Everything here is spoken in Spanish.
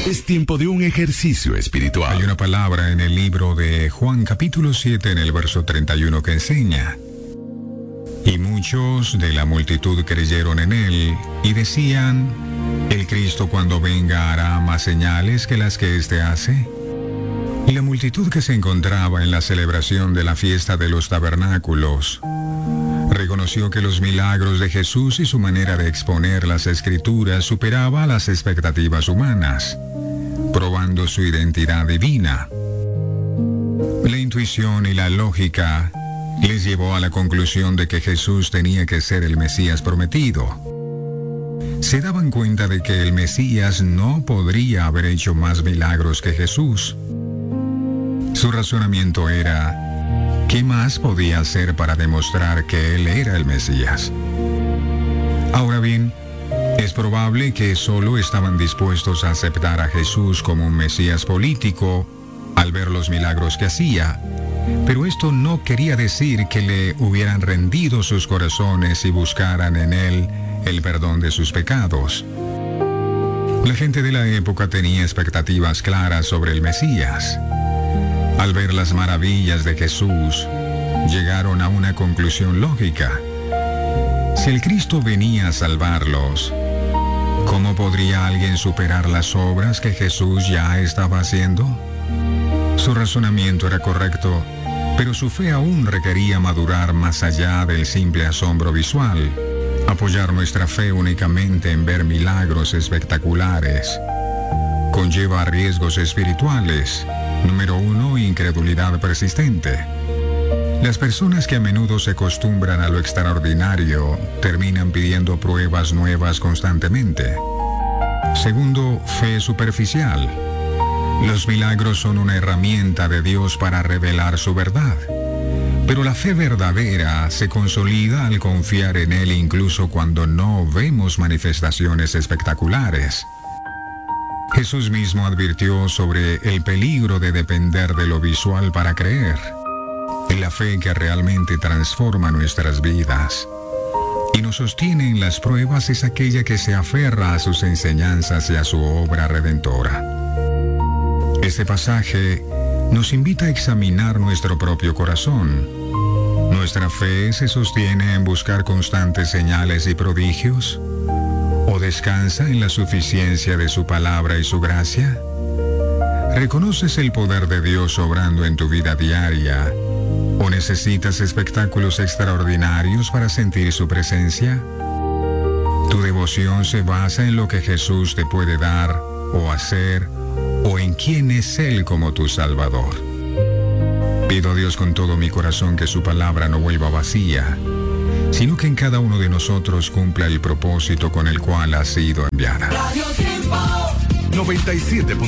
Es tiempo de un ejercicio espiritual. Hay una palabra en el libro de Juan capítulo 7 en el verso 31 que enseña: y muchos de la multitud creyeron en él y decían: el Cristo cuando venga hará más señales que las que éste hace. Y la multitud que se encontraba en la celebración de la fiesta de los tabernáculos reconoció que los milagros de Jesús y su manera de exponer las escrituras superaba las expectativas humanas, probando su identidad divina. La intuición y la lógica les llevó a la conclusión de que Jesús tenía que ser el Mesías prometido. Se daban cuenta de que el Mesías no podría haber hecho más milagros que Jesús. Su razonamiento era: ¿qué más podía hacer para demostrar que él era el Mesías? Ahora bien, es probable que solo estaban dispuestos a aceptar a Jesús como un Mesías político al ver los milagros que hacía, pero esto no quería decir que le hubieran rendido sus corazones y buscaran en él el perdón de sus pecados. La gente de la época tenía expectativas claras sobre el Mesías. Al ver las maravillas de Jesús, llegaron a una conclusión lógica. Si el Cristo venía a salvarlos, ¿cómo podría alguien superar las obras que Jesús ya estaba haciendo? Su razonamiento era correcto, pero su fe aún requería madurar más allá del simple asombro visual. Apoyar nuestra fe únicamente en ver milagros espectaculares conlleva riesgos espirituales. Número 1, incredulidad persistente. Las personas que a menudo se acostumbran a lo extraordinario terminan pidiendo pruebas nuevas constantemente. Segundo, fe superficial. Los milagros son una herramienta de Dios para revelar su verdad, pero la fe verdadera se consolida al confiar en Él incluso cuando no vemos manifestaciones espectaculares. Jesús mismo advirtió sobre el peligro de depender de lo visual para creer. La fe que realmente transforma nuestras vidas y nos sostiene en las pruebas es aquella que se aferra a sus enseñanzas y a su obra redentora. Este pasaje nos invita a examinar nuestro propio corazón. ¿Nuestra fe se sostiene en buscar constantes señales y prodigios? ¿O descansa en la suficiencia de su palabra y su gracia? ¿Reconoces el poder de Dios obrando en tu vida diaria? ¿O necesitas espectáculos extraordinarios para sentir su presencia? ¿Tu devoción se basa en lo que Jesús te puede dar o hacer, o en quién es Él como tu Salvador? Pido a Dios con todo mi corazón que su palabra no vuelva vacía, sino que en cada uno de nosotros cumpla el propósito con el cual ha sido enviada. Radio Tiempo 97.3